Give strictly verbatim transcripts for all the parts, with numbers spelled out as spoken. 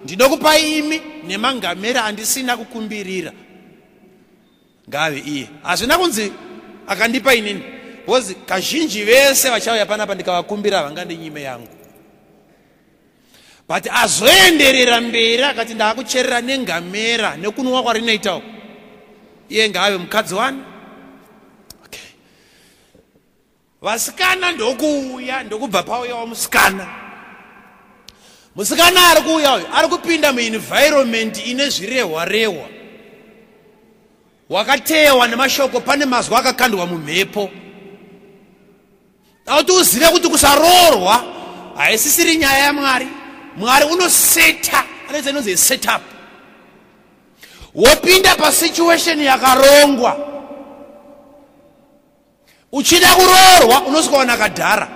ndinokupa imi nemangamera andisina kukumbirira ngave iye hazvina kunzi akandipa inini because kazhinji vese vachauya panapa ndikavakumbira vangandinyime yangu but azoenderera mberi akati ndaakucherera nengamera nekunwa kwarinoitawo iye ngave mukadzi wani. Okay. Vasikana ndokuuya ndokubva pauyawo musikana musikana ari kuuya uyu ari kupinda muenvironment ine zvirehwa rehwa wakatewa nemashoko pane mazwi akakandwa mumhepo akuti uzive kuti kusaroorwa haisisiri nyaya yaMwari. Mwari unoseta anoita inonzi setup wopinda pasituation yakarongwa uchida kuroorwa unosvika wanakadhara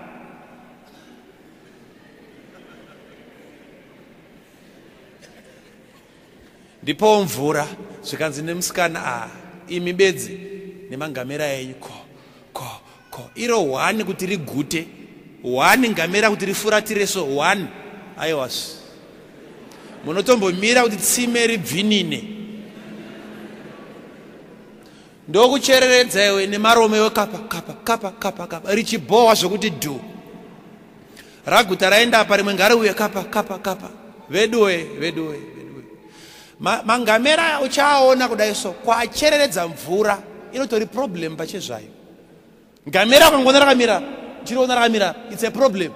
ndipo mvura zvikanzi nemusikana a imi bedzi nemangamera enyu ko ko ko iro one kuti rigute one ngamera kuti rifuratire so one aiwas munotombomira kuti tsime ribvinine ndokuchereredza iwe nemarome wekapa kapa kapa kapa kapa richibohwa zvokuti dhu raguta raenda apa rimwe ngariuye kapa kapa kapa veduwe veduwe veduwe mangamera uchaona kudai so kwachereredza mvura inotori problem pachezvayo. Ngamera kangona rakamira chiriona rakamira it's a problem.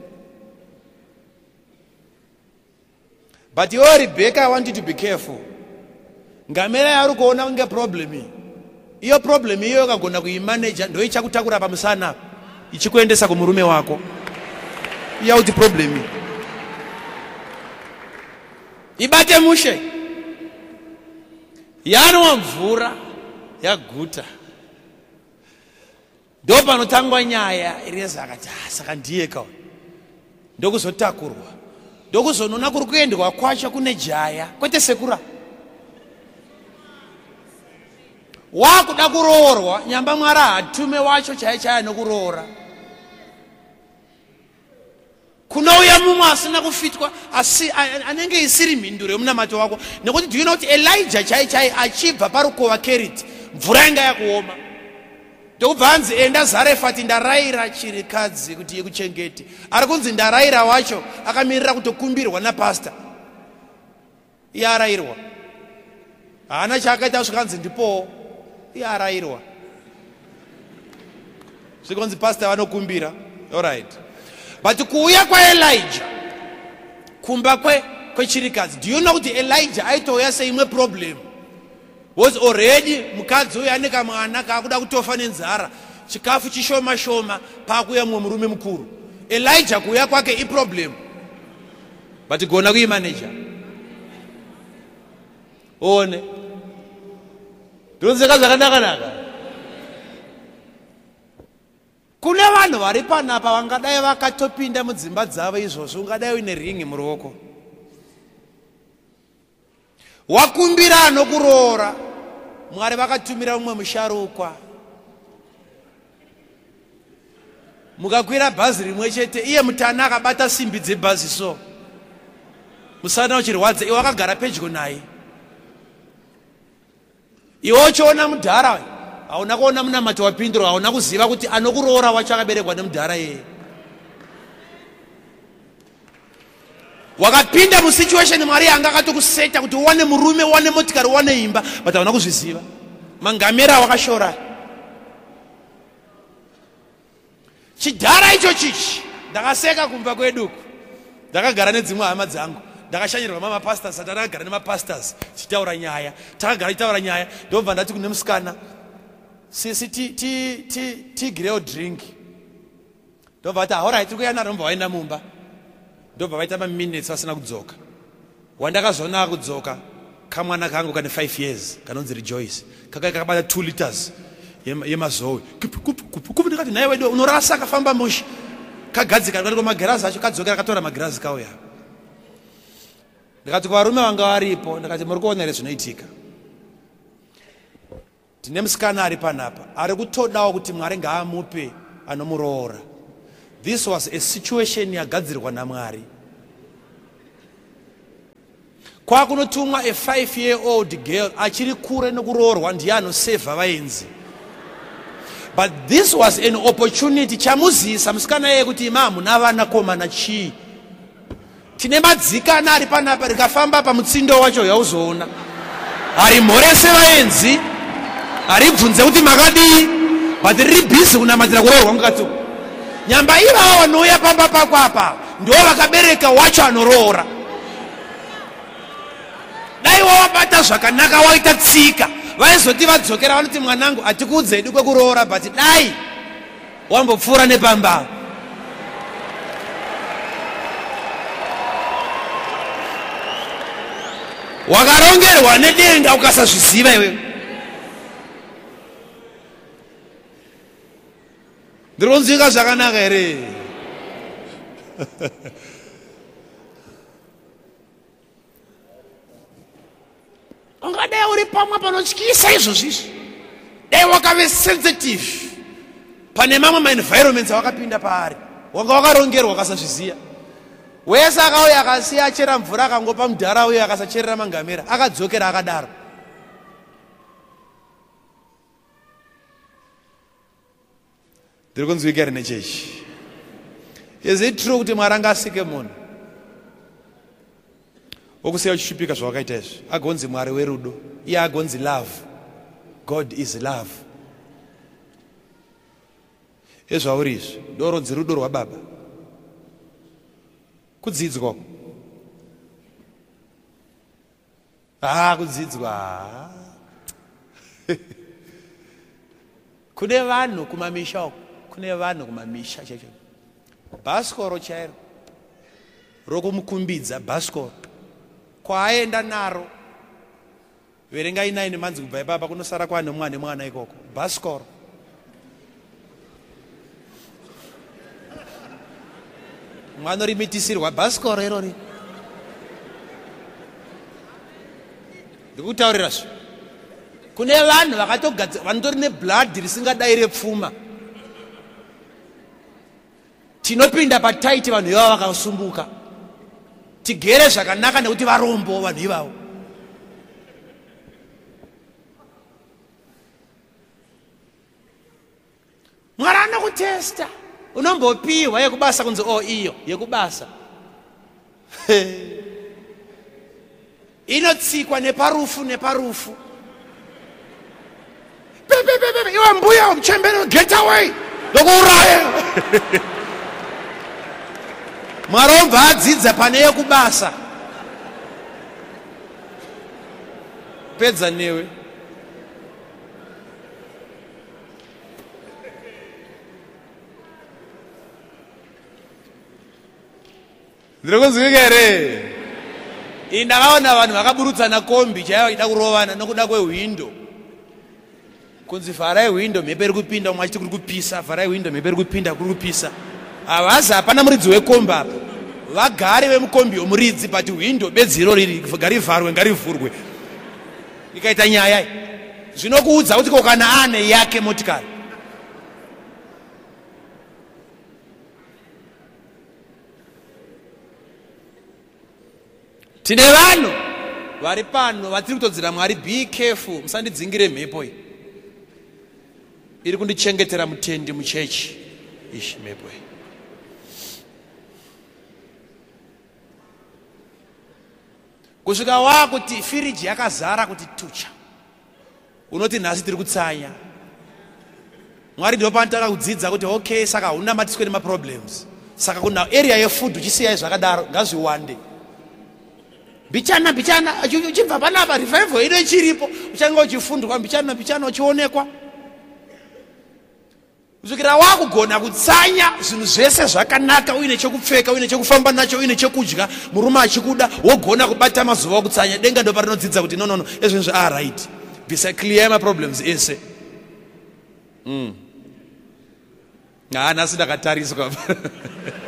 But you Rebecca, I want you to be careful. Ngamera yari kuona kunge problem. Iyo problem iyo kagona kuimanage ndo ichakutakura pamusana ichikuendesa kumurume wako. Iyo uti problem. Ibate mushe. Yanwa mvura yaguta. Ndo panotangwa nyaya ireza akati saka ndiye kawo. Ndokuzotakurwa. Ndokuzonona kuri kuendwa kwacho kune jaya kwete sekura wakuda kuroorwa nyamba Mwari hatume wacho chaya chaya nokuroora kunouya mumwe asina kufitwa asi anenge isiri mhinduro yemunamato wako nekuti do you know kuti Elijah chai chai achibva parukova Keriti mvura yanga yakuoma ndokubva anzi enda Zarefati ndarayira chirikadzi kuti ikuchengete ari kunzi ndarayira wacho akamirira kutokumbirwa napasta iye arayirwa haana chaakaita svikanzi ndipo iye arayirwa zvikonzi pasta vanokumbira alright. But kuuya kwaElijah kumba kwe kwechirikadzi do you know kuti Elijah aitouya seimwe problem was already mukadzi uyu ane kamwana kaakuda kutofa nenzara chikafu chishoma shoma paakuya mumwe murume mukuru. Elijah kuuya kwake iproblem but gona kuimanager one ndonzeka zvakanaka-naka. Kune vanhu vari panapa vangadai vakatopinda mudzimba dzavo izvozvo ungadai uine ringi muruoko wakumbira nokuroora Mwari vakatumira mumwe musharukwa mukakwira bhazi rimwe chete iye mutana akabata simbi dzebhazi so musana uchirwadza iwe wakagara pedyo naye iwe uchiona mudhara hauna kuona munamato wapindura hauna kuziva kuti anokuroora wacho akaberekwa nemudhara yeye wakapinda musituation Mwari yanga akatokuseta kuti uwane murume uwane motikari uwane imba but hauna kuzviziva mangamera wakashora chidhara icho chichi ndakaseka kumba kweduku ndakagara nedzimwe hama dzangu ndakashanyirwa mamapastors ati ndakagara nemapastors tichitaura nyaya takagara tichitaura nyaya ndobva ndati kune musikana sisi tigirewo drink ndobva vati alright tiri kuyanaro mbva waenda mumba ndobva vaita maminutes vasina kudzoka wandakazoona kudzoka kamwana kangu kane five years kanonzi Rejoice kaka kakabata two liters yemazowe kupi ndikati naye wedu unorasa akafamba mushi kagadzika ndikati kwamagirazi acho kadzokera katora magirazi kauya ndikati kuvarume vanga varipo ndikati muri kuona here zvinoitika tine musikana ari panapa ari kutodawo kuti Mwari ngaamupe anomuroora. This was a situation yagadzirwa naMwari. kwakunotumwa a five year old girl achiri kure nekuroorwa ndiye anosevha vaenzi. But this was an opportunity chamuzisa musikana yeye kuti imamu navana komana chii. Tine madzikana ari panapa rikafamba pamutsindo wacho yauzoona. Ari mhorese vaenzi, ari bvunze kuti makadii, but riri busy kunamatira kuroorwa mukatu. Nyamba ivavo vanouya pamba pako apa ndivo vakabereka wacho anoroora. Dai wawabata zvakanaka waita tsika, vaizoti vadzokera vanoti mwanangu hatikuudze hedu kwekuroora, but dai wambopfuura nepamba. Wakarongerwa nedenga ukasazviziva iwe. Ndironzika zvakanaka here? Ungadai uri pamwe panotyisa izvozvizvi. Dai wakave sensitive pane mamwe maenvironments awakapinda paari. Wanga wakarongerwa ukasazviziva. Wese akauya akasiya achera mvura akangopa mudhara uye akasacherera mangamera akadzokera akadaro. Ndiri kunzwika here nechechi. Is it true kuti Mwari angasike munhu wokusiya uchishupika zvawakaita izvi agonzi Mwari werudo? Iye agonzi love. God is love. Ezvauri izvi ndoronzi rudo rwaBaba. Kudzidzwa. Ah, kudzidzwa. Kune vanhu kumamisha uko, kune vanhu kumamisha cheche. Bhasikoro chairo rokumukumbidza bhasikoro kwaaenda naro. Verengai nine manzi kubva ipapa kunosara kwane mwana mwana ikoko. Bhasikoro. Mwana rimitisirwa bhasikoro irori. Ndikutaurira zvo. Kune vanhu vakatogadzira vanotori neblood risingadai repfuma. Tinopinda pataiti vanhu ivavo vakasumbuka. Tigere zvakanaka nekuti varombo vanhu ivavo. Mwari anokutesta. Unombopiwa yekubasa kunzi oh iyo yekubasa. Inotsikwa neparufu neparufu. Bebe iwe mbuya umchembere get away. Ndokuuraya. Mwari adzidza pane yekubasa. Pedza newe. Ndinokunzwika here? Indakaona vanhu vakaburutsana kombi chaiva ida kurovana nokuda kwewindo. Kunzi vharai windo mhepo iri kupinda, umwe achiti kuri kupisa, vharai windo mhepo iri kupinda kuri kupisa. Avazi hapana muridzi wekombi apa. Vagari vemukombi yomuridzi but windo bedziro riri ngarivharwe ngarivhurwe. Ikaita nyaya. Zvinokuudza kuti kana ane yake motikari. Tine vanhu vari pano vatiri kutodzira Mwari be careful musandidzingire mhepo iyi. Iri kundichengetera mutendi muchechi. Ishi mhepo iyi. Kusvika wakuti firiji yakazara kuti tucha. Unoti nhasi tiri kutsanya. Mwari ndipo panotaka kudzidza kuti okay saka unamatiswe nema problems. Saka kuna area yefood uchisiya zvakadaro ngazviwande. Bichana bichana uchibva panapa revival ino ichiripo uchanga uchifundwa bichana bichana uchionekwa. Kusvikira wakugona kutsanya zvinhu zvese zvakanaka uine chekupfeka uine chekufamba nacho uine chekudya murume achikuda wogona kubata mazuva okutsanya denga ndo parinodzidza kuti no no no ezvinhu ah right bisa clear my problems ese. Mm. Ah nasi ndakatariswa.